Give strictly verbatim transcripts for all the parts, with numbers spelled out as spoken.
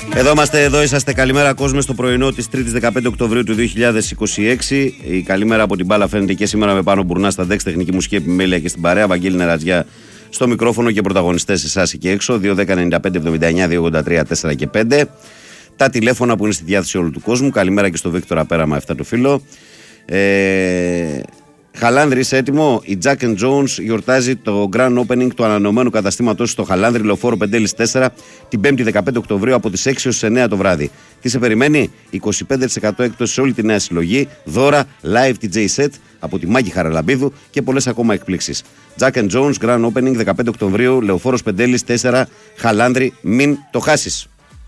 Εδώ είμαστε, εδώ είσαστε. Καλημέρα κόσμο στο πρωινό της τρίτης δεκαπέντε Οκτωβρίου του δύο χιλιάδες είκοσι έξι. Η καλημέρα από την μπάλα φαίνεται και σήμερα με Πάνο Μπουρνά στα ντεξ, τεχνική μουσική επιμέλεια και στην παρέα. Βαγγέλη Νερατζιά στο μικρόφωνο και πρωταγωνιστές εσάς εκεί έξω. δύο δέκα ενενήντα πέντε εβδομήντα εννιά δύο ογδόντα τρία τέσσερα και πέντε. Τα τηλέφωνα που είναι στη διάθεση όλου του κόσμου. Καλημέρα και στο Βίκτορα Πέραμα εφτά το φίλο. Ε... Χαλάνδρη, είσαι έτοιμο? Η Jack and Jones γιορτάζει το Grand Opening του ανανεωμένου καταστήματος στο Χαλάνδρη, Λεωφόρο Πεντέλης τέσσερα, την πέμπτη δεκαπέντε Οκτωβρίου από τις έξι έως τις εννιά το βράδυ. Τι σε περιμένει? είκοσι πέντε τοις εκατό έκπτωση σε όλη τη νέα συλλογή, δώρα, live ντι τζέι set από τη Μάκη Χαραλαμπίδου και πολλές ακόμα εκπλήξεις. Jack and Jones Grand Opening δεκαπέντε Οκτωβρίου, Λεωφόρος Πεντέλης τέσσερα, Χαλάνδρη, μην το χάσεις.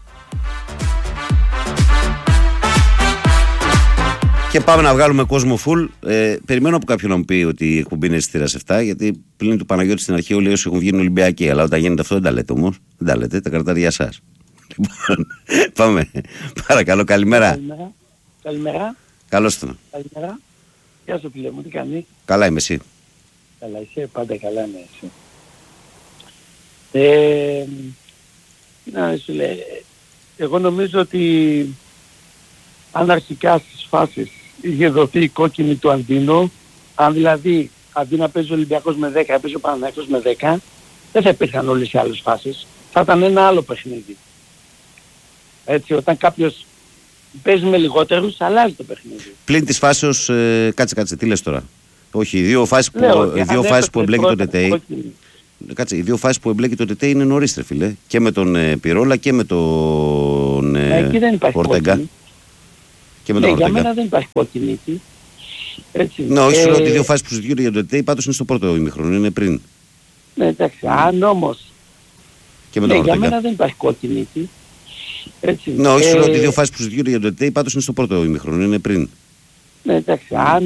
Και πάμε να βγάλουμε κόσμο full. Ε, περιμένω από κάποιον να μου πει ότι η εκπομπή είναι στη επτά, γιατί πλην του Παναγιώτη στην αρχή όλοι όσοι έχουν βγει είναι Ολυμπιακοί. Αλλά όταν γίνεται αυτό δεν τα λέτε όμως. Δεν τα λέτε, τα κρατάτε για εσάς. Λοιπόν, πάμε. Παρακαλώ, καλημέρα. Καλημέρα. Καλημέρα. Καλώς το. Καλημέρα. Γεια σου φίλε μου, τι κάνεις? Καλά είμαι, εσύ? Καλά είσαι, πάντα καλά είμαι εσύ. Ε, να σου λέει, εγώ νομίζω ότι αν αρχικά στις φάσεις είχε δοθεί η κόκκινη του Αντίνο, αν δηλαδή αντί να παίζει ο Ολυμπιακός με δέκα, παίζει ο Παναθηναϊκός με δέκα, δεν θα υπήρχαν όλες οι άλλες φάσεις. Θα ήταν ένα άλλο παιχνίδι. Έτσι, όταν κάποιος παίζει με λιγότερους, αλλάζει το παιχνίδι. Πλην της φάσεως, ε, κάτσε κάτσε, τι λες τώρα? Όχι, οι δύο φάσεις που, Λέω, οι δύο φάσεις που εμπλέκει το Τετέι. Κάτσε, οι δύο φάσεις που εμπλέκει το Τετέι είναι νωρίς, ρε φίλε. Και με τον ε, Πυρόλα και με τον ε, Ορτέγκα. Και με τον ναι, Ορτέγκα. Για μένα δεν υπάρχει κόκκινη εκεί. Έτσι. Ναι, όχι, ε... σου λέω ότι οι δύο φάσεις που συζητιούνται για το Τετέι πάντως είναι στο πρώτο ημίχρονο, είναι πριν. Ναι, εντάξει, mm. αν όμως. Και με ναι, τον Ορτέγκα. Για μένα δεν υπάρχει κόκκινη εκεί. Έτσι. Ναι, όχι, ε... σου λέω ότι οι δύο φάσεις που συζητιούνται για το Τετέι πάντως είναι στο πρώτο ημίχρονο, είναι πριν. Ναι, εντάξει, Mm. αν